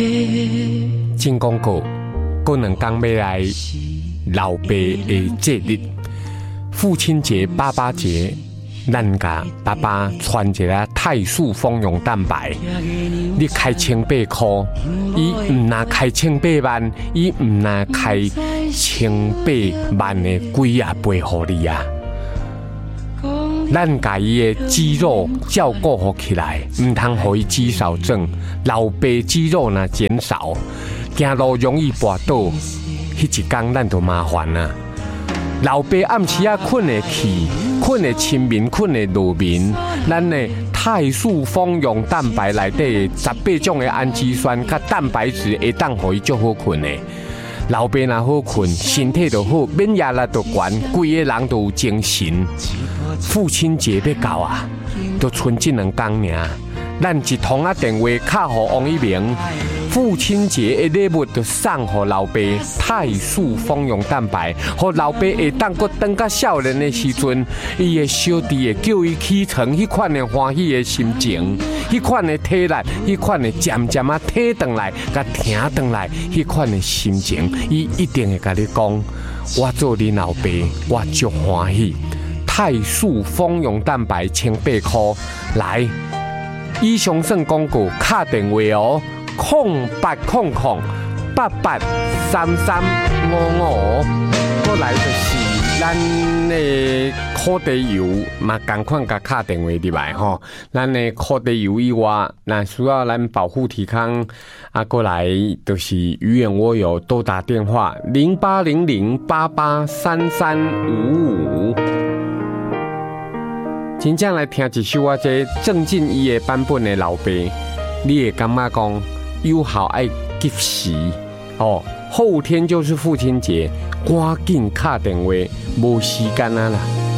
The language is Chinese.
真广告，过两天要来老爸的节日，父亲节、爸爸节，咱甲爸爸传一个泰树蜂蛹蛋白，你开1800块，伊唔拿开1800万，伊唔拿开1800万的几啊倍互你啊！咱甲伊的肌肉照顾好起来，唔通互伊肌少症，老爸肌肉若减少，行路容易跌倒，迄一天咱就麻烦啦。老爸暗时啊困会去，困会亲眠，困会落眠，咱的泰树蜂蛹蛋白内底18种的氨基酸甲蛋白质会当互伊足好困的。老爸若好困，身体就好，免压力就悬，规个人都有精神。父亲节要到啊，就剩这2天尔。咱一通啊电话敲互王一鸣，父亲节的礼物就送互老爸泰树蜂蛹蛋白，互老爸会当搁当到少年的时阵，伊的小弟会叫伊起床，迄款的欢喜的心情，迄款的体力，迄款的渐渐啊体转来，甲停转来，迄款的心情，伊一定会甲你讲，我做你老爸，我足欢喜。泰树蜂蛹蛋白1800块，来。以上算广告，打电话哦，0800883355。过来就是咱的烤地油，嘛同款甲打电话入来吼。咱的烤地油以外，那需要咱保护体康，过来就是鱼眼蜗油，都打电话0800883355。真正来听一首这郑敬怡的版本的老爸，你会感觉讲有效爱及时哦。后天就是父亲节，赶紧打电话，无时间啊啦。